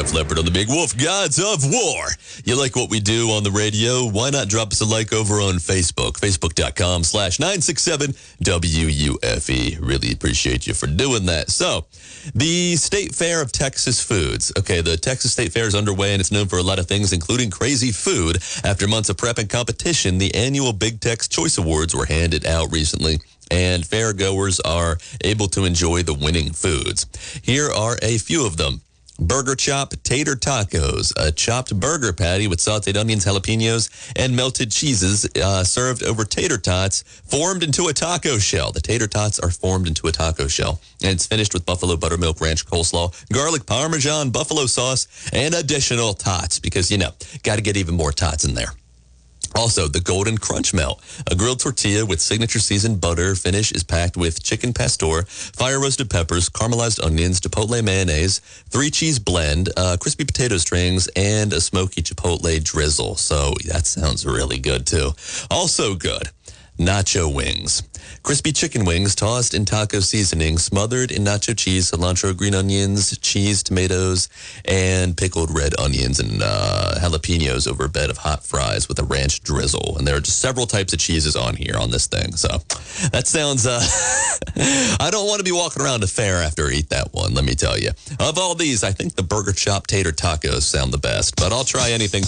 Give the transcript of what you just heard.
Def Leppard on the Big Wolf, Gods of War. You like what we do on the radio? Why not drop us a like over on Facebook, facebook.com/967WUFE. Really appreciate you for doing that. So, the State Fair of Texas Foods. Okay, the Texas State Fair is underway, and it's known for a lot of things, including crazy food. After months of prep and competition, the annual Big Tex Choice Awards were handed out recently, and fairgoers are able to enjoy the winning foods. Here are a few of them. Burger Chop Tater Tacos, a chopped burger patty with sauteed onions, jalapenos, and melted cheeses served over tater tots formed into a taco shell. The tater tots are formed into a taco shell, and it's finished with buffalo buttermilk ranch coleslaw, garlic parmesan, buffalo sauce, and additional tots because, got to get even more tots in there. Also, the Golden Crunch Melt, a grilled tortilla with signature seasoned butter finish is packed with chicken pastor, fire-roasted peppers, caramelized onions, chipotle mayonnaise, 3-cheese blend, crispy potato strings, and a smoky chipotle drizzle. So that sounds really good, too. Also good, nacho wings. Crispy chicken wings tossed in taco seasoning, smothered in nacho cheese, cilantro, green onions, cheese, tomatoes, and pickled red onions and jalapenos over a bed of hot fries with a ranch drizzle. And there are just several types of cheeses on here on this thing. So that sounds, I don't want to be walking around a fair after I eat that one, let me tell you. Of all these, I think the Burger Chop Tater Tacos sound the best, but I'll try anything